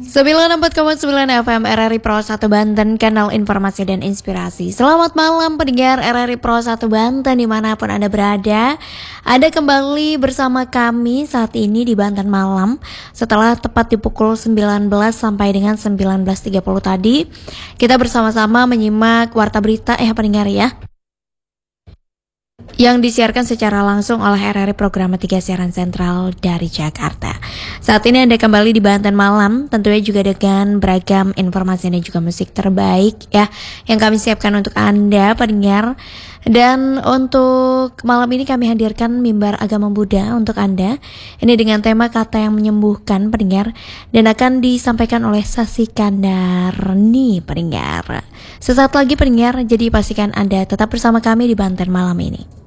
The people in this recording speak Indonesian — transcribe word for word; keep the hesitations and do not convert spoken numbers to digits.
sembilan puluh empat koma sembilan F M R R I Pro satu Banten, kanal informasi dan inspirasi. Selamat malam pendengar R R I Pro satu Banten dimanapun Anda berada. Ada kembali bersama kami saat ini di Banten Malam. Setelah tepat di pukul sembilan belas sampai dengan sembilan belas tiga puluh tadi, kita bersama-sama menyimak warta berita eh pendengar ya, yang disiarkan secara langsung oleh R R I Program tiga Siaran Sentral dari Jakarta. Saat ini Anda kembali di Banten Malam, tentunya juga dengan beragam informasi dan juga musik terbaik ya yang kami siapkan untuk Anda pendengar. Dan untuk malam ini kami hadirkan mimbar agama Buddha untuk Anda. Ini dengan tema kata yang menyembuhkan pendengar, dan akan disampaikan oleh Sasi Kandarni pendengar. Sesaat lagi pendengar, jadi pastikan Anda tetap bersama kami di Banten Malam ini.